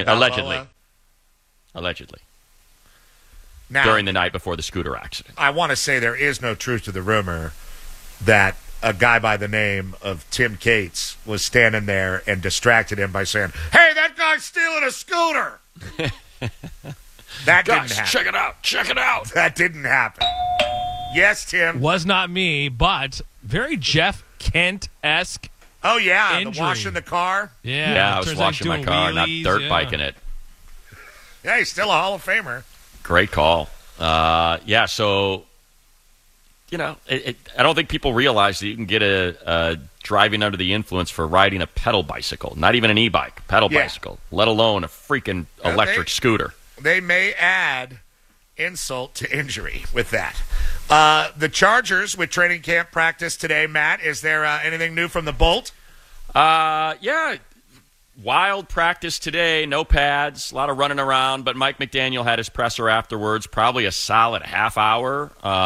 Allegedly. Now, during the night before the scooter accident. I want to say there is no truth to the rumor that a guy by the name of Tim Cates was standing there and distracted him by saying, "Hey, that guy's stealing a scooter." That didn't happen. Check it out. That didn't happen. Yes, Tim. Was not me, but very Jeff Kent-esque. Oh, yeah, injury. the washing the car. Yeah, I was washing my car, not dirt biking it. Yeah, he's still a Hall of Famer. Great call. So, I don't think people realize that you can get a driving under the influence for riding a pedal bicycle, not even an e-bike, bicycle, let alone a freaking electric scooter. They may add insult to injury with that. The Chargers with training camp practice today, Matt. Is there anything new from the Bolt? Yeah. Wild practice today, no pads, a lot of running around, but Mike McDaniel had his presser afterwards, probably a solid half hour,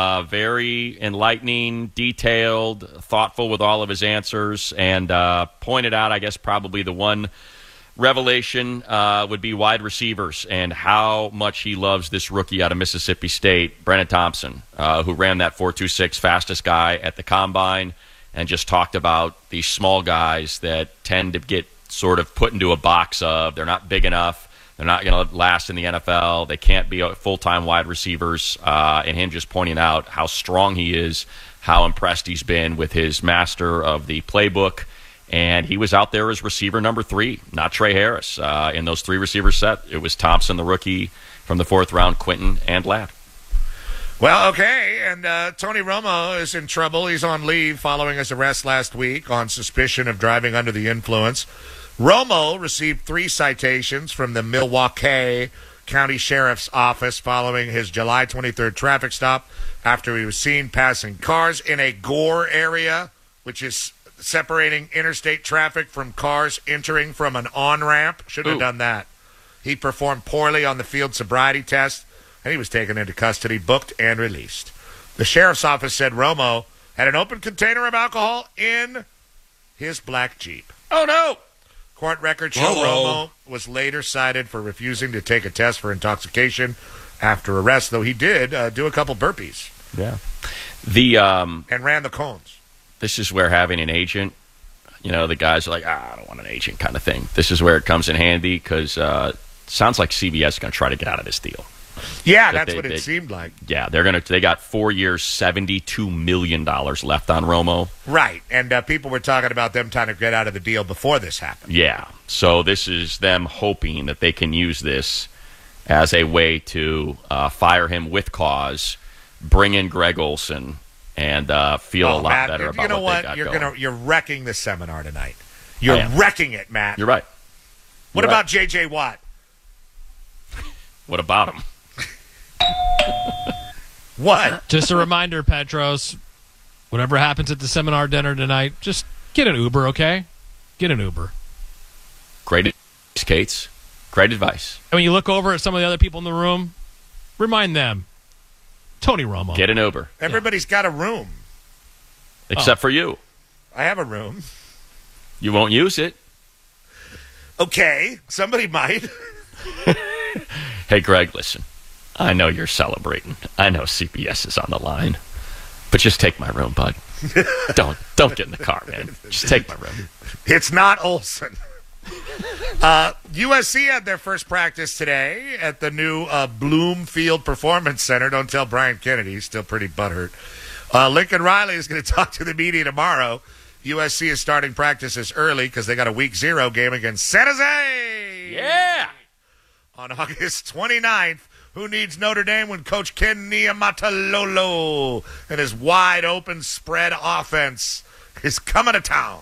very enlightening, detailed, thoughtful with all of his answers, and pointed out, I guess, probably the one revelation would be wide receivers and how much he loves this rookie out of Mississippi State, Brennan Thompson, who ran that 4.26 fastest guy at the Combine, and just talked about these small guys that tend to get sort of put into a box of they're not big enough, they're not going to last in the NFL, they can't be full-time wide receivers, and him just pointing out how strong he is, how impressed he's been with his master of the playbook, and he was out there as receiver number 3, not Trey Harris. In those 3 receiver set, it was Thompson, the rookie from the 4th round, Quinton, and Ladd. Well, okay, and Tony Romo is in trouble. He's on leave following his arrest last week on suspicion of driving under the influence. Romo received 3 citations from the Milwaukee County Sheriff's Office following his July 23rd traffic stop after he was seen passing cars in a Gore area, which is separating interstate traffic from cars entering from an on-ramp. Should have done that. He performed poorly on the field sobriety test, and he was taken into custody, booked, and released. The sheriff's office said Romo had an open container of alcohol in his black Jeep. Oh, no! Court records show Romo was later cited for refusing to take a test for intoxication after arrest, though he did do a couple burpees. Yeah. And ran the cones. This is where having an agent, the guys are like, I don't want an agent kind of thing. This is where it comes in handy because it sounds like CBS is going to try to get out of this deal. Yeah, that's what it seemed like. Yeah, they got 4 years, $72 million left on Romo. Right, and people were talking about them trying to get out of the deal before this happened. Yeah, so this is them hoping that they can use this as a way to fire him with cause, bring in Greg Olsen, and feel a lot Matt, better about what they got going. You're wrecking the seminar tonight. You're wrecking it, Matt. You're right. What about J.J. Watt? What about him? What? Just a reminder, Petros, whatever happens at the seminar dinner tonight, just get an Uber, okay? Get an Uber. Great advice, Cates. Great advice. And when you look over at some of the other people in the room, remind them, Tony Romo. Get an Uber. Everybody's got a room. Except for you. I have a room. You won't use it. Okay, somebody might. Hey, Greg, listen. I know you're celebrating. I know CBS is on the line. But just take my room, bud. Don't get in the car, man. Just take my room. It's not Olsen. USC had their first practice today at the new Bloomfield Performance Center. Don't tell Brian Kennedy. He's still pretty butthurt. Lincoln Riley is going to talk to the media tomorrow. USC is starting practices early because they got a Week 0 game against San Jose. Yeah. On August 29th. Who needs Notre Dame when Coach Ken Niumatalolo and his wide-open spread offense is coming to town?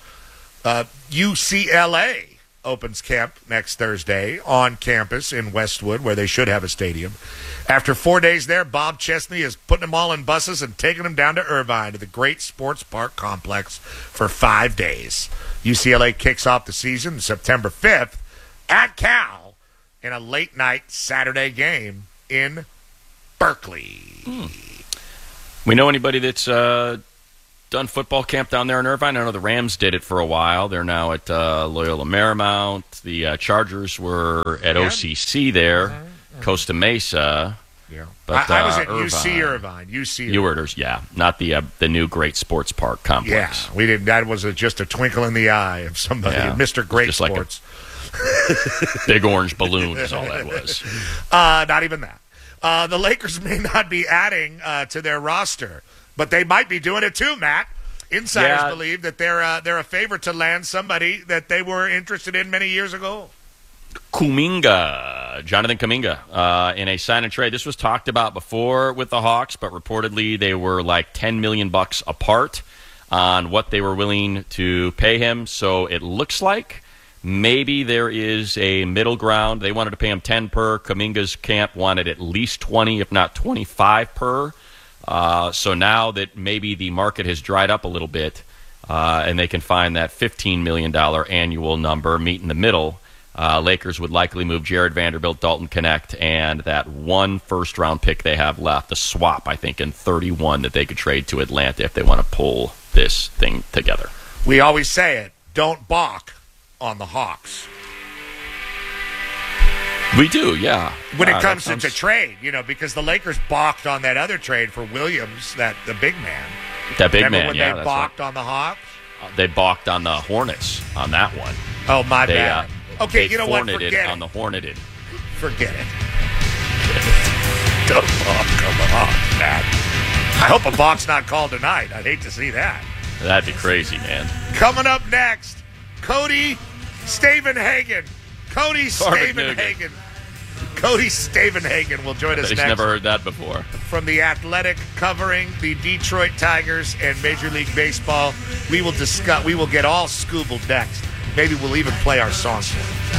UCLA opens camp next Thursday on campus in Westwood, where they should have a stadium. After 4 days there, Bob Chesney is putting them all in buses and taking them down to Irvine to the great sports park complex for 5 days. UCLA kicks off the season September 5th at Cal in a late-night Saturday game in Berkeley. We know anybody that's done football camp down there in Irvine. I know the Rams did it for a while. They're now at Loyola Marymount. The Chargers were at OCC there, Costa Mesa. Yeah, But I was at Irvine. UC Irvine. UC You Irvine. were, yeah, not the new Great Sports Park Yeah, complex. we didn't. That was just a twinkle in the eye of somebody, Yeah. Mr. Great Just like a- Sports. Big orange balloon is all that was. Not even that. The Lakers may not be adding to their roster, but they might be doing it too, Matt. Insiders Yeah. believe that they're a favorite to land somebody that they were interested in many years ago. Jonathan Kuminga, in a sign and trade. This was talked about before with the Hawks, but reportedly they were like $10 million apart on what they were willing to pay him. So it looks like maybe there is a middle ground. They wanted to pay him 10 per. Kuminga's camp wanted at least 20, if not 25 per. So now that maybe the market has dried up a little bit, and they can find that $15 million annual number, meet in the middle, Lakers would likely move Jared Vanderbilt, Dalton Connect, and that one first-round pick they have left, the swap, I think, in 31 that they could trade to Atlanta if they want to pull this thing together. We always say it, don't balk on the Hawks. We do, yeah. When Wow, it comes that to trade, because the Lakers balked on that other trade for Williams, the big man. that big Remember man, when yeah. they That's balked on the Hawks? right. They balked on the Hornets on that one. Oh, my They, bad. Okay, they you know what? Horneted Forget on it. the Horneted. Forget it. Don't balk on the Hawks, Matt. I hope a balk's not called tonight. I'd hate to see that. That'd be crazy, man. Coming up next, Cody Stavenhagen. Cody Perfect Stavenhagen. Cody Stavenhagen will join us He's next never heard that before. from The Athletic, covering the Detroit Tigers and Major League Baseball. We will get all Scoobled next. Maybe we'll even play our song for him.